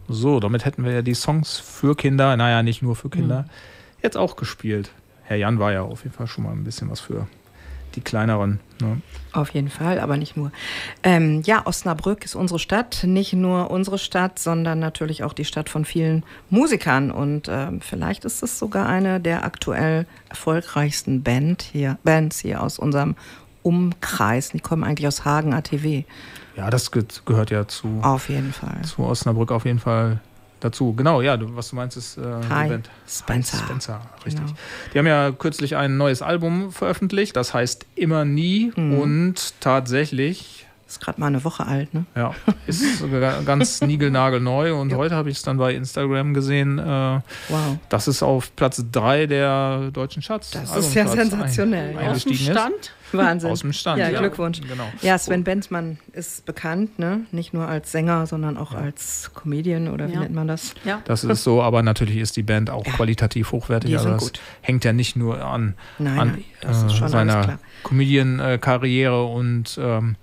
So, damit hätten wir ja die Songs für Kinder, naja, nicht nur für Kinder, jetzt auch gespielt. Herr Jan war ja auf jeden Fall schon mal ein bisschen was für die kleineren. Ne? Auf jeden Fall, aber nicht nur. Osnabrück ist unsere Stadt. Nicht nur unsere Stadt, sondern natürlich auch die Stadt von vielen Musikern. Und vielleicht ist es sogar eine der aktuell erfolgreichsten Bands hier aus unserem Umkreis. Die kommen eigentlich aus Hagen ATW. Ja, das gehört ja zu. Auf jeden Fall. Zu Osnabrück auf jeden Fall dazu. Genau, ja, was du meinst ist die Band Spencer. Richtig. Genau. Die haben ja kürzlich ein neues Album veröffentlicht, das heißt Immer Nie und tatsächlich... Ist gerade mal eine Woche alt, ne? Ja, ist sogar ganz niegelnagelneu und heute habe ich es dann bei Instagram gesehen. Wow. Das ist auf Platz 3 der deutschen Charts. Das ist ja sensationell. Aus dem Stand? Wahnsinn. Aus dem Stand, ja. Glückwunsch. Genau. Ja, Sven Benzmann ist bekannt, ne? Nicht nur als Sänger, sondern auch als Comedian oder wie nennt man das? Ja. Das ist so, aber natürlich ist die Band auch qualitativ hochwertig. Also das gut. hängt ja nicht nur an das ist schon seiner Comedian-Karriere und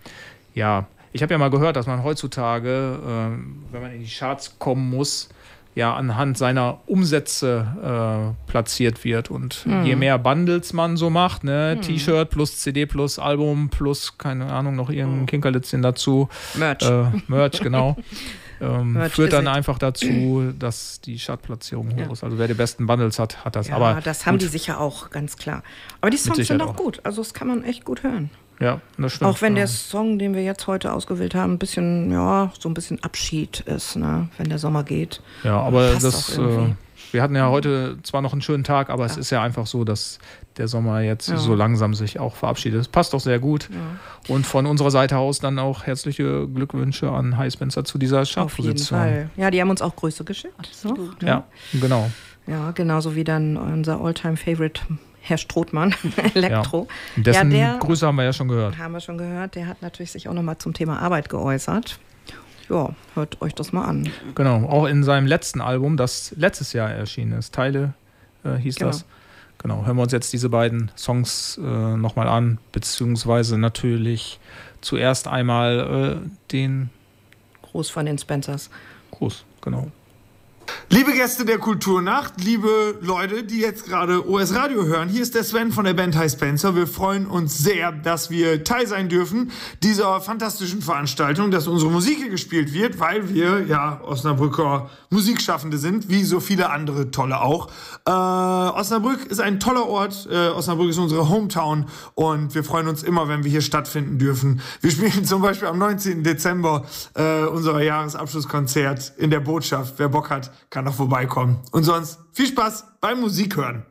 ich habe ja mal gehört, dass man heutzutage, wenn man in die Charts kommen muss, ja anhand seiner Umsätze platziert wird. Und je mehr Bundles man so macht, ne, T-Shirt plus CD plus Album plus, keine Ahnung, noch irgendein Kinkerlitzchen dazu. Merch, genau. Führt dann einfach dazu, dass die Chartplatzierung hoch ist. Also wer die besten Bundles hat, hat das. Ja, aber das haben die sicher auch, ganz klar. Aber die Songs sind auch gut. Also das kann man echt gut hören. Ja, das stimmt. Auch wenn der Song, den wir jetzt heute ausgewählt haben, so ein bisschen Abschied ist, ne? Wenn der Sommer geht. Ja, aber wir hatten ja heute zwar noch einen schönen Tag, aber es ist ja einfach so, dass der Sommer jetzt so langsam sich auch verabschiedet. Das passt doch sehr gut. Ja. Und von unserer Seite aus dann auch herzliche Glückwünsche an Hi Spencer zu dieser Chartposition. Auf jeden Fall. Ja, die haben uns auch Grüße geschickt. Absolut. Ja, genau. Ja, genauso wie dann unser All-Time-Favorite Herr Strothmann, Elektro. Ja. Dessen Grüße haben wir ja schon gehört. Haben wir schon gehört. Der hat natürlich sich auch nochmal zum Thema Arbeit geäußert. Ja, hört euch das mal an. Genau, auch in seinem letzten Album, das letztes Jahr erschienen ist, Teile hieß das. Genau, hören wir uns jetzt diese beiden Songs nochmal an, beziehungsweise natürlich zuerst einmal den Gruß von den Spencers. Gruß, genau. Liebe Gäste der Kulturnacht, liebe Leute, die jetzt gerade OS Radio hören, hier ist der Sven von der Band Hi Spencer. Wir freuen uns sehr, dass wir Teil sein dürfen dieser fantastischen Veranstaltung, dass unsere Musik hier gespielt wird, weil wir Osnabrücker Musikschaffende sind, wie so viele andere tolle auch. Osnabrück ist ein toller Ort, Osnabrück ist unsere Hometown und wir freuen uns immer, wenn wir hier stattfinden dürfen. Wir spielen zum Beispiel am 19. Dezember unser Jahresabschlusskonzert in der Botschaft. Wer Bock hat, kann noch vorbeikommen. Und sonst viel Spaß beim Musik hören.